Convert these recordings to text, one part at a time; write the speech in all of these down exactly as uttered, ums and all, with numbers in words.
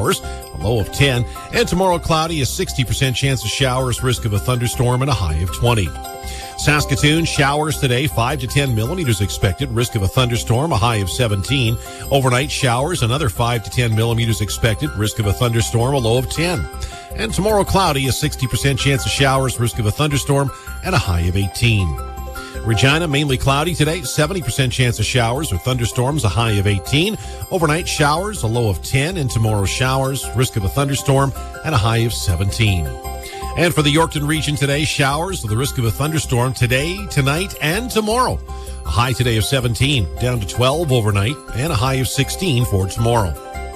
showers, a low of ten. And tomorrow, cloudy, a sixty percent chance of showers, risk of a thunderstorm, and a high of twenty. Saskatoon, showers today, five to ten millimeters expected, risk of a thunderstorm, a high of seventeen. Overnight showers, another five to ten millimeters expected, risk of a thunderstorm, a low of ten. And tomorrow, cloudy, a sixty percent chance of showers, risk of a thunderstorm, and a high of eighteen. Regina, mainly cloudy today, seventy percent chance of showers or thunderstorms, a high of eighteen. Overnight showers, a low of ten, and tomorrow showers, risk of a thunderstorm, and a high of seventeen. And for the Yorkton region today, showers with the risk of a thunderstorm today, tonight, and tomorrow. A high today of seventeen, down to twelve overnight, and a high of sixteen for tomorrow.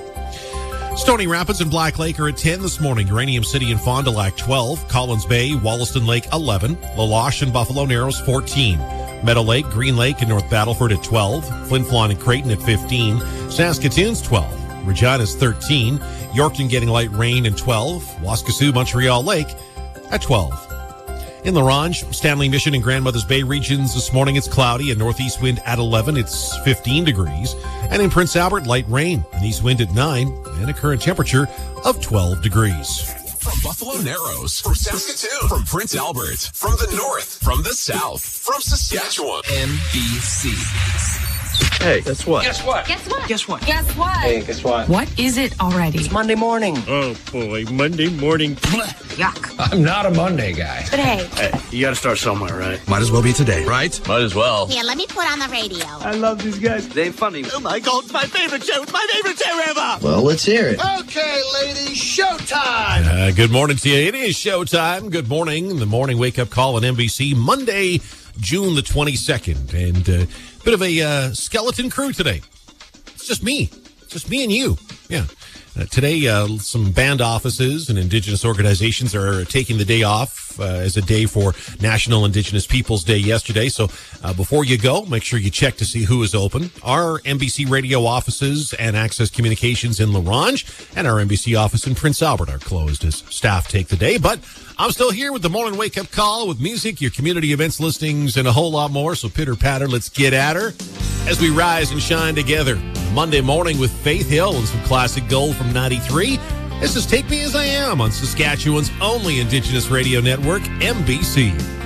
Stony Rapids and Black Lake are at ten this morning. Uranium City and Fond du Lac twelve. Collins Bay, Wollaston Lake eleven. La Loche and Buffalo Narrows fourteen. Meadow Lake, Green Lake, and North Battleford at twelve. Flin Flon and Creighton at fifteen. Saskatoon's twelve. Regina's thirteen. Yorkton getting light rain and twelve. Waskesiu, Montreal Lake at twelve. In La Ronge, Stanley Mission and Grandmother's Bay regions this morning, it's cloudy, a northeast wind at eleven, it's fifteen degrees. And in Prince Albert, light rain, an east wind at nine, and a current temperature of twelve degrees. From Buffalo Narrows, from Saskatoon, from Prince Albert, from the north, from the south, from Saskatchewan, N B C. Hey, guess what? Guess what? Guess what? Guess what? Guess what? Hey, guess what? What is it already? It's Monday morning. Oh, boy, Monday morning. Yuck. I'm not a Monday guy. But hey. Hey, you gotta start somewhere, right? Might as well be today, right? Might as well. Here, let me put on the radio. I love these guys. They ain't funny. Oh, my God, it's my favorite show. It's my favorite show ever. Well, let's hear it. Okay, ladies, showtime. Uh, good morning to you. It is showtime. Good morning. The morning wake-up call on N B C, Monday, June the twenty-second. And a uh, bit of a uh, skeleton crew today. It's just me. Just me and you. Yeah. Uh, today, uh, some band offices and Indigenous organizations are taking the day off uh, as a day for National Indigenous Peoples Day yesterday. So uh, before you go, make sure you check to see who is open. Our N B C radio offices and Access Communications in La Ronge and our N B C office in Prince Albert are closed as staff take the day. But I'm still here with the morning wake-up call with music, your community events listings, and a whole lot more. So pitter-patter, let's get at her as we rise and shine together. Monday morning with Faith Hill and some classic gold from ninety-three. This is Take Me As I Am on Saskatchewan's only Indigenous radio network, N B C.